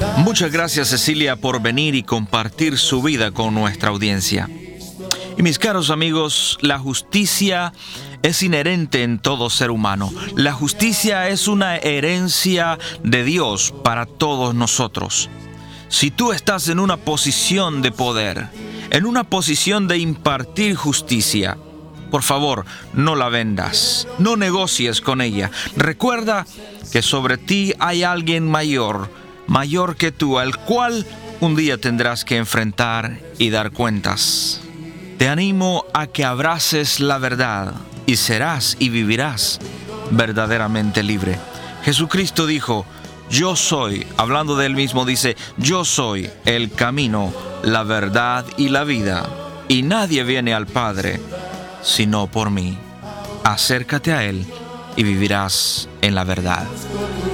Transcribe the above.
Muchas gracias, Cecilia, por venir y compartir su vida con nuestra audiencia. Y mis caros amigos, la justicia es inherente en todo ser humano. La justicia es una herencia de Dios para todos nosotros. Si tú estás en una posición de poder, en una posición de impartir justicia, por favor, no la vendas, no negocies con ella. Recuerda que sobre ti hay alguien mayor que tú, al cual un día tendrás que enfrentar y dar cuentas. Te animo a que abraces la verdad y serás y vivirás verdaderamente libre. Jesucristo dijo: yo soy, hablando de él mismo, dice: yo soy el camino, la verdad y la vida, y nadie viene al Padre sino por mí. Acércate a él y vivirás en la verdad.